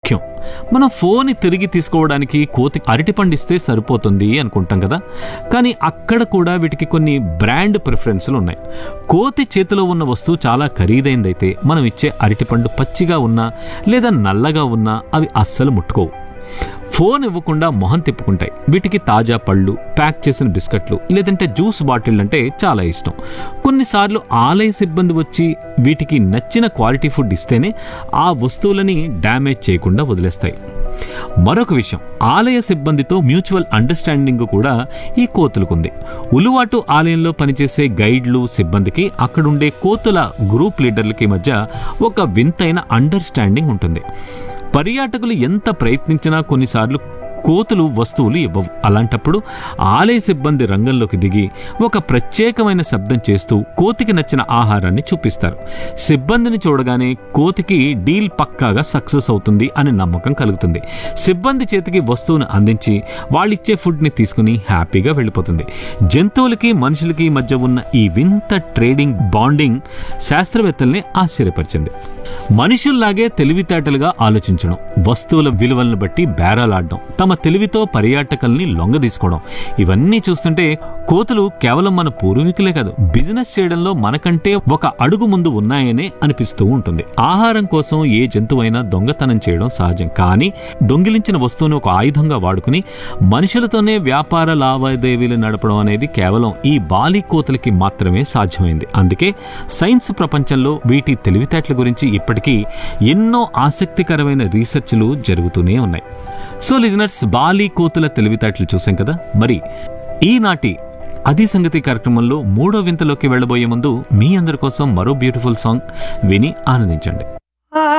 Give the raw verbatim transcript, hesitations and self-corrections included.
ముఖ్యం. మనం ఫోన్ తిరిగి తీసుకోవడానికి కోతి అరటిపండిస్తే సరిపోతుంది అనుకుంటాం కదా, కానీ అక్కడ కూడా వీటికి కొన్ని బ్రాండ్ ప్రిఫరెన్స్లు ఉన్నాయి. కోతి చేతిలో ఉన్న వస్తువు చాలా ఖరీదైందైతే మనం ఇచ్చే అరటిపండు పచ్చిగా ఉన్నా లేదా నల్లగా ఉన్నా అవి అస్సలు ముట్టుకోవు. ఫోన్ ఇవ్వకుండా మొహం తిప్పుకుంటాయి. వీటికి తాజా పళ్ళు, ప్యాక్ చేసిన బిస్కెట్లు లేదంటే జ్యూస్ బాటిల్ అంటే చాలా ఇష్టం. కొన్నిసార్లు ఆలయ సిబ్బంది వచ్చి వీటికి నచ్చిన క్వాలిటీ ఫుడ్ ఇస్తేనే ఆ వస్తువులని డ్యామేజ్ చేయకుండా వదిలేస్తాయి. మరొక విషయం, ఆలయ సిబ్బందితో మ్యూచువల్ అండర్స్టాండింగ్ కూడా ఈ కోతులకుంది. ఉలువాటు ఆలయంలో పనిచేసే గైడ్లు, సిబ్బందికి అక్కడుండే కోతుల గ్రూప్ లీడర్లకి మధ్య ఒక వింతైన అండర్స్టాండింగ్ ఉంటుంది. పర్యాటకులు ఎంత ప్రయత్నించినా కొన్నిసార్లు కోతులు వస్తువులు ఇవ్వవు. అలాంటప్పుడు ఆలయ సిబ్బంది రంగంలోకి దిగి ఒక ప్రత్యేకమైన శబ్దం చేస్తూ కోతికి నచ్చిన ఆహారాన్ని చూపిస్తారు. సిబ్బందిని చూడగానే కోతికి డీల్ పక్కాగా సక్సెస్ అవుతుంది అనే నమ్మకం కలుగుతుంది. సిబ్బంది చేతికి వస్తువును అందించి వాళ్ళిచ్చే ఫుడ్ని తీసుకుని హ్యాపీగా వెళ్ళిపోతుంది. జంతువులకి మనుషులకి మధ్య ఉన్న ఈ వింత ట్రేడింగ్ బాండింగ్ శాస్త్రవేత్తల్ని ఆశ్చర్యపరిచింది. మనుషుల్లాగే తెలివితేటలుగా ఆలోచించడం, వస్తువుల విలువలను బట్టి బేరాలాడడం, తమ తెలివితో పర్యాటకుల్ని లొంగదీసుకోవడం, ఇవన్నీ చూస్తుంటే కోతులు కేవలం మన పూర్వీకులే కాదు, బిజినెస్ చేయడంలో మనకంటే ఒక అడుగు ముందు ఉన్నాయనే అనిపిస్తూ ఉంటుంది. ఆహారం కోసం ఏ జంతువైనా దొంగతనం చేయడం సహజం, కానీ దొంగిలించిన వస్తువును ఒక ఆయుధంగా వాడుకుని మనుషులతోనే వ్యాపార లావాదేవీలు నడపడం అనేది కేవలం ఈ బాలి కోతులకి మాత్రమే సాధ్యమైంది. అందుకే సైన్స్ ప్రపంచంలో వీటి తెలివితేటల గురించి ఇప్పటికీ ఎన్నో ఆసక్తికరమైన రీసెర్చ్లు జరుగుతూనే ఉన్నాయి. సో లిజనర్స్, బాలి కోతుల తెలివితేటలు చూసాం కదా. మరి ఈనాటి అది సంగతి కార్యక్రమంలో మూడో వింతలోకి వెళ్ళబోయే ముందు మీ అందరి కోసం మరో బ్యూటిఫుల్ సాంగ్ విని ఆనందించండి.